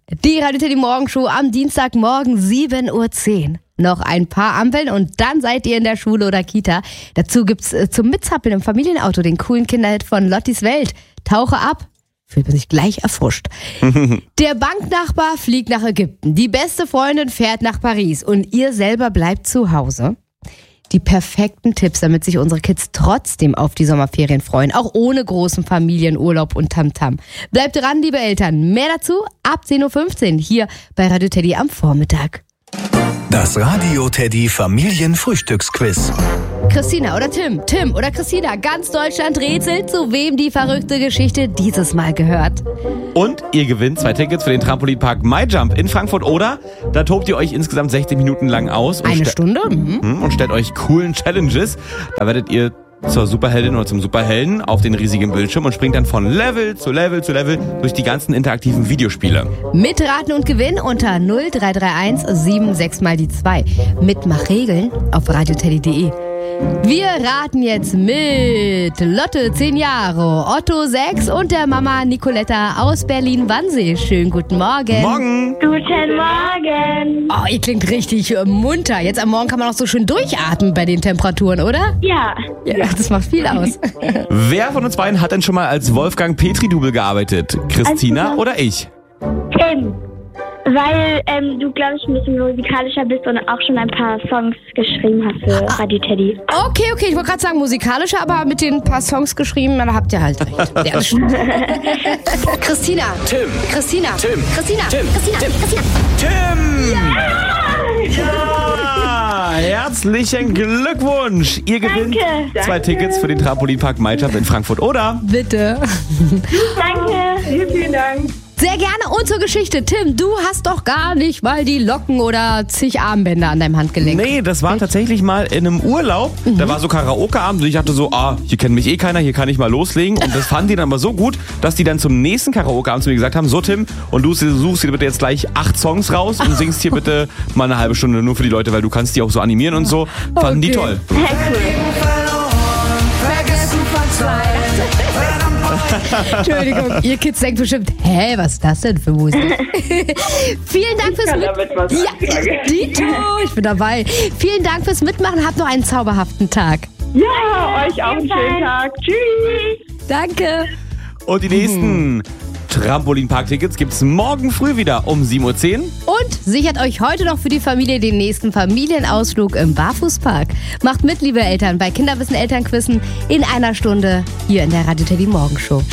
Die Radio Teddy Morgenshow am Dienstagmorgen 7:10 Uhr. Noch ein paar Ampeln und dann seid ihr in der Schule oder Kita. Dazu gibt's zum Mitzappeln im Familienauto den coolen Kinderhit von Lottis Welt. Tauche ab. Fühlt man sich gleich erfrischt. Der Banknachbar fliegt nach Ägypten. Die beste Freundin fährt nach Paris. Und ihr selber bleibt zu Hause. Die perfekten Tipps, damit sich unsere Kids trotzdem auf die Sommerferien freuen. Auch ohne großen Familienurlaub und Tamtam. Bleibt dran, liebe Eltern. Mehr dazu ab 10:15 Uhr hier bei Radio Teddy am Vormittag. Das Radio Teddy Familienfrühstücksquiz. Christina oder Tim, Tim oder Christina, ganz Deutschland rätselt, zu wem die verrückte Geschichte dieses Mal gehört. Und ihr gewinnt 2 Tickets für den Trampolinpark MyJump in Frankfurt oder da tobt ihr euch insgesamt 60 Minuten lang aus. Und Eine Stunde? Und stellt euch coolen Challenges. Da werdet ihr zur Superheldin oder zum Superhelden auf den riesigen Bildschirm und springt dann von Level zu Level zu Level durch die ganzen interaktiven Videospiele. Mitraten und gewinnen unter 0331 76 mal die 2. Mitmachregeln auf radioteddy.de. Wir raten jetzt mit Lotte 10 Jahre, Otto 6 und der Mama Nicoletta aus Berlin-Wannsee. Schönen guten Morgen. Morgen! Guten Morgen. Oh, ihr klingt richtig munter. Jetzt am Morgen kann man auch so schön durchatmen bei den Temperaturen, oder? Ja. Ja, das macht viel aus. Wer von uns beiden hat denn schon mal als Wolfgang Petri-Double gearbeitet? Christina oder ich? Tim. Weil du, glaube ich, ein bisschen musikalischer bist und auch schon ein paar Songs geschrieben hast für Radio Teddy. Okay, ich wollte gerade sagen musikalischer, aber mit den paar Songs geschrieben, da habt ihr halt recht. Ja, das stimmt. Christina. Tim. Christina. Tim. Christina. Tim. Christina. Tim. Christina. Tim! Ja! Herzlichen Glückwunsch! Ihr gewinnt Danke. 2 Tickets für den Trampolinpark MyJump in Frankfurt oder? Bitte. Danke. Vielen Dank. Sehr gerne. Und zur Geschichte. Tim, du hast doch gar nicht mal die Locken oder zig Armbänder an deinem Handgelenk. Nee, das war tatsächlich mal in einem Urlaub. Da war so Karaoke-Abend und ich dachte so, hier kennt mich eh keiner, hier kann ich mal loslegen. Und das fanden die dann aber so gut, dass die dann zum nächsten Karaoke-Abend zu mir gesagt haben, so Tim, und du suchst dir bitte jetzt gleich 8 Songs raus und singst hier bitte mal eine halbe Stunde nur für die Leute, weil du kannst die auch so animieren und so. Fanden die toll. Entschuldigung, ihr Kids denkt bestimmt, was ist das denn für Musik? Vielen Dank fürs Mitmachen. Ja, Dito, ich bin dabei. Vielen Dank fürs Mitmachen. Habt noch einen zauberhaften Tag. Ja, euch auch einen schönen Tag. Tschüss. Danke. Und die nächsten Trampolinpark-Tickets gibt's morgen früh wieder um 7:10 Uhr. Und sichert euch heute noch für die Familie den nächsten Familienausflug im Barfußpark. Macht mit, liebe Eltern, bei Kinderwissen Elternquizzen in einer Stunde hier in der Radio Teddy Morgenshow.